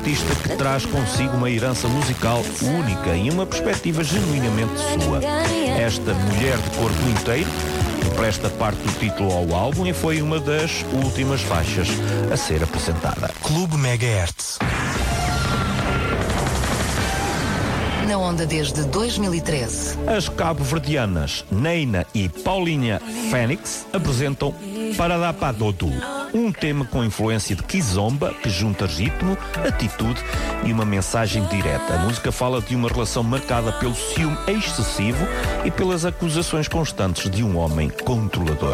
artista que traz consigo uma herança musical única e uma perspectiva genuinamente sua. Esta mulher de corpo inteiro presta parte do título ao álbum e foi uma das últimas faixas a ser apresentada. Clube Megahertz. Na onda desde 2013. As cabo-verdianas Neina e Paulinha Fênix apresentam Paradapadodu, um tema com influência de kizomba que junta ritmo, atitude e uma mensagem direta. A música fala de uma relação marcada pelo ciúme excessivo e pelas acusações constantes de um homem controlador.